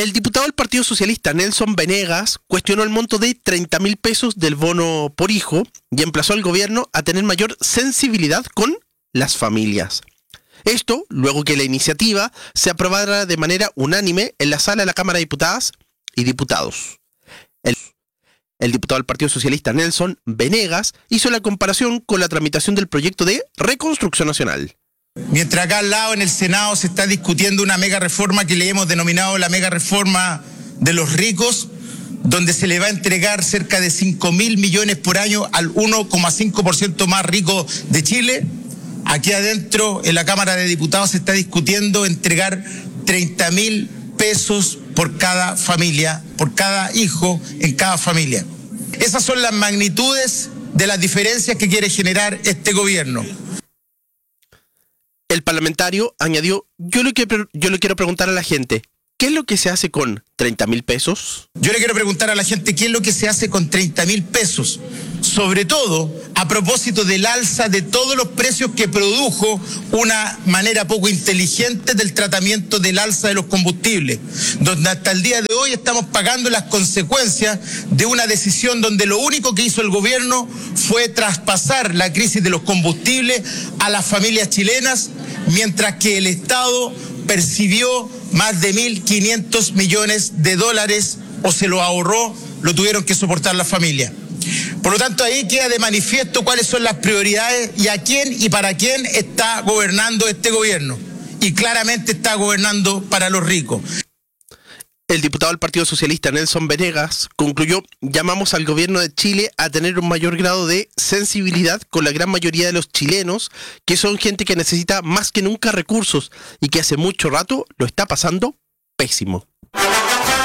El diputado del Partido Socialista, Nelson Venegas, cuestionó el monto de 30.000 pesos del bono por hijo y emplazó al gobierno a tener mayor sensibilidad con las familias. Esto luego que la iniciativa se aprobara de manera unánime en la sala de la Cámara de Diputadas y Diputados. El diputado del Partido Socialista, Nelson Venegas, hizo la comparación con la tramitación del proyecto de Reconstrucción Nacional. Mientras acá al lado en el Senado se está discutiendo una mega reforma que le hemos denominado la mega reforma de los ricos, donde se le va a entregar cerca de 5.000 millones por año al 1,5% más rico de Chile. Aquí adentro en la Cámara de Diputados se está discutiendo entregar 30.000 pesos por cada familia, por cada hijo en cada familia. Esas son las magnitudes de las diferencias que quiere generar este gobierno. El parlamentario añadió, yo le quiero preguntar a la gente, ¿qué es lo que se hace con 30.000 pesos? Yo le quiero preguntar a la gente qué es lo que se hace con 30.000 pesos, sobre todo a propósito del alza de todos los precios que produjo una manera poco inteligente del tratamiento del alza de los combustibles, donde hasta el día de hoy estamos pagando las consecuencias de una decisión donde lo único que hizo el gobierno fue traspasar la crisis de los combustibles a las familias chilenas, mientras que el Estado percibió más de 1.500 millones de dólares o se lo ahorró, lo tuvieron que soportar las familias. Por lo tanto, ahí queda de manifiesto cuáles son las prioridades y a quién y para quién está gobernando este gobierno. Y claramente está gobernando para los ricos. El diputado del Partido Socialista, Nelson Venegas, concluyó, llamamos al gobierno de Chile a tener un mayor grado de sensibilidad con la gran mayoría de los chilenos, que son gente que necesita más que nunca recursos y que hace mucho rato lo está pasando pésimo.